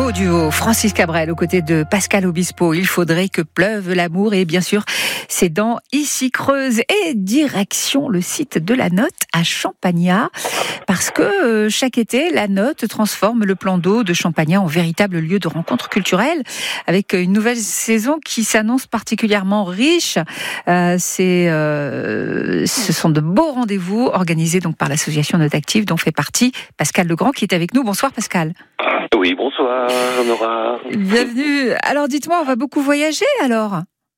beau duo, Francis Cabrel aux côtés de Pascal Obispo. Il faudrait que pleuve l'amour et bien sûr, c'est dans Ici Creuse et direction le site de La Notte à Champagnat parce que chaque été, La Notte transforme le plan d'eau de Champagnat en véritable lieu de rencontre culturelle avec une nouvelle saison qui s'annonce particulièrement riche. Ce sont de beaux rendez-vous organisés donc par l'association Note Active dont fait partie Pascal Legrand qui est avec nous. Bonsoir Pascal. Oui, bonsoir Nora. Bienvenue. Alors dites-moi, on va beaucoup voyager alors ?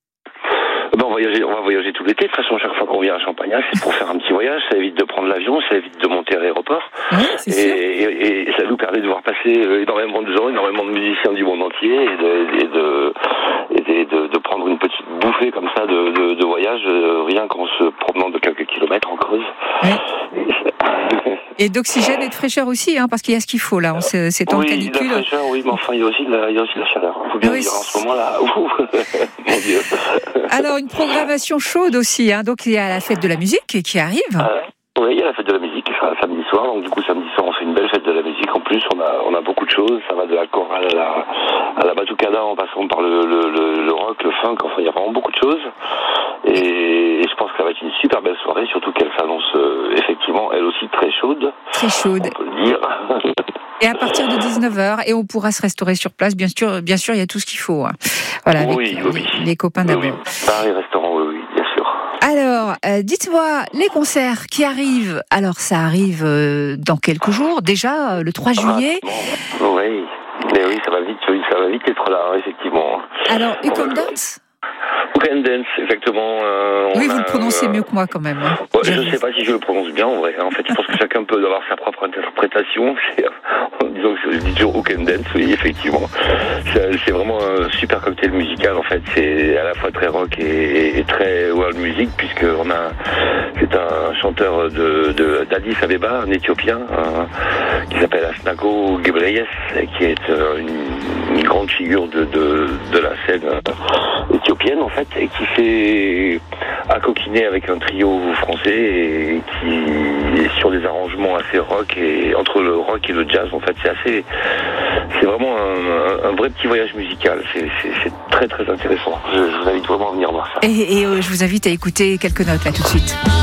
On va voyager tout l'été. De toute façon, chaque fois qu'on vient à Champagnat, c'est pour faire un petit voyage. Ça évite de prendre l'avion, ça évite de monter à l'aéroport. Oui, c'est sûr. Et ça nous permet de voir passer énormément de gens, énormément de musiciens du monde entier et de prendre une petite bouffée comme ça de voyage, rien qu'en se promenant de quelques kilomètres en Creuse. Oui. Et d'oxygène et de fraîcheur aussi, parce qu'il y a ce qu'il faut là, c'est en canicule. Oui, de la fraîcheur, oui, mais enfin, il y a aussi de la chaleur. Il faut bien dire, en ce moment-là, mon Dieu. Alors, une programmation chaude aussi, donc il y a la fête de la musique qui arrive. Oui, il y a la fête de la musique qui sera samedi soir, donc du coup samedi soir on fait une belle fête de la musique. En plus on a beaucoup de choses, ça va de la chorale à la batucada en passant par le rock, le funk, enfin il y a vraiment beaucoup de choses. Et je pense que ça va être une super belle soirée, surtout qu'elle s'annonce effectivement elle aussi très chaude. Très chaude. On peut le dire. Et à partir de 19h, et on pourra se restaurer sur place, bien sûr il y a tout ce qu'il faut. Voilà, avec les copains d'abord. Oui. Bar et restaurant, oui, bien sûr. Alors, dites-moi, les concerts qui arrivent, alors ça arrive dans quelques jours, déjà le 3 juillet. Oui, mais oui, ça va vite être là, effectivement. Alors, You Can Dance ? You Can Dance, exactement. Oui, vous le prononcez mieux que moi quand même. Ouais, je ne sais pas si je le prononce bien en vrai. En fait, je pense que chacun peut avoir sa propre interprétation. Disons que je dis toujours You Can Dance, oui, effectivement. C'est vraiment un super cocktail musical en fait. C'est à la fois très rock et très world music puisque c'est un chanteur d'Addis Abeba, un Éthiopien, qui s'appelle Asnago Ghebreyesus, qui est une grande figure de la scène éthiopienne en fait, et qui s'est accoquiné avec un trio français et qui est sur des arrangements assez rock et entre le rock et le jazz en fait c'est vraiment un vrai petit voyage musical, c'est très très intéressant. Je vous invite vraiment à venir voir ça. Et je vous invite à écouter quelques notes là tout de suite.